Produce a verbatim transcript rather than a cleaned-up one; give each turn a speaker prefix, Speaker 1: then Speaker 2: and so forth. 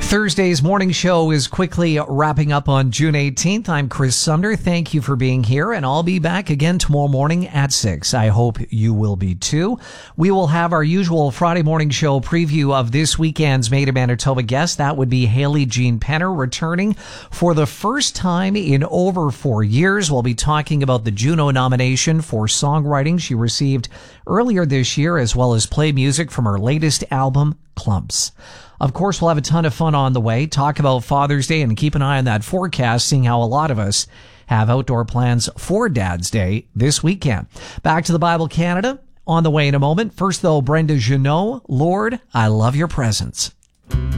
Speaker 1: Thursday's morning show is quickly wrapping up on June eighteenth. I'm Chris Sunder. Thank you for being here, and I'll be back again tomorrow morning at six. I hope you will be too. We will have our usual Friday morning show preview of this weekend's Made in Manitoba guest. That would be Hayley Jean Penner, returning for the first time in over four years. We'll be talking about the Juno nomination for songwriting she received earlier this year, as well as play music from her latest album, Clumps. Of course, we'll have a ton of fun on the way, talk about Father's Day, and keep an eye on that forecast, seeing how a lot of us have outdoor plans for Dad's Day this weekend. Back to the Bible Canada on the way in a moment. First, though, Brenda Junot, Lord, I Love Your Presence.